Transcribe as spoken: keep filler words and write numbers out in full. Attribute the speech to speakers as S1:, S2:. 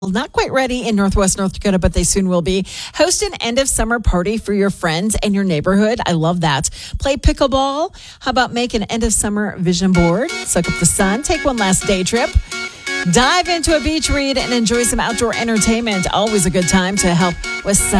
S1: Not quite ready in Northwest North Dakota, but they soon will be. Host an end of summer party for your friends and your neighborhood. I love that. Play pickleball. How about make an end of summer vision board? Soak up the sun. Take one last day trip. Dive into a beach read and enjoy some outdoor entertainment. Always a good time to help with sun.